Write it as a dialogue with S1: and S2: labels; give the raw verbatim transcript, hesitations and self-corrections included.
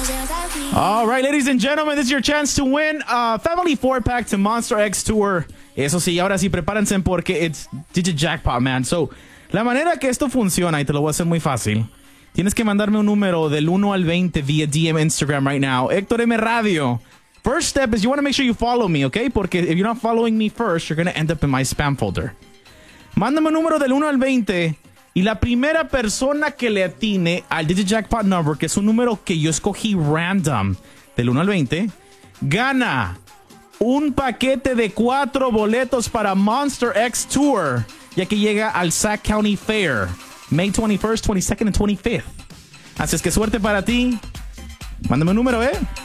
S1: All right, ladies and gentlemen, this is your chance to win a family four-pack to Monster X Tour. Eso sí, ahora sí, prepárense porque it's Digit Jackpot, man. So, la manera que esto funciona, y te lo voy a hacer muy fácil, tienes que mandarme un número del uno al veinte via D M Instagram right now. Héctor M. Radio. First step is you want to make sure you follow me, okay? Porque if you're not following me first, you're going to end up in my spam folder. Mándame un número del uno al veinte y la primera persona que le atine al Digit Jackpot number, que es un número que yo escogí random, del uno al veinte, gana un paquete de cuatro boletos para Monster X Tour, ya que llega al Sac County Fair, May twenty-first, twenty-second, and twenty-fifth. Así es que suerte para ti. Mándame un número, ¿eh?